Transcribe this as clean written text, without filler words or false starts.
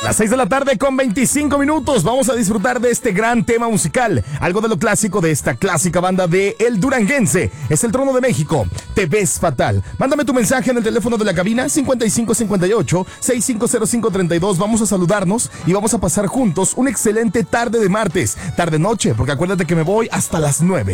Las 6 de la tarde con 25 minutos. Vamos a disfrutar de este gran tema musical. Algo de lo clásico de esta clásica banda de El Duranguense. Es el Trono de México. Te ves fatal. Mándame tu mensaje en el teléfono de la cabina 5558-650532. Vamos a saludarnos y vamos a pasar juntos una excelente tarde de martes. Tarde-noche, porque acuérdate que me voy hasta las 9.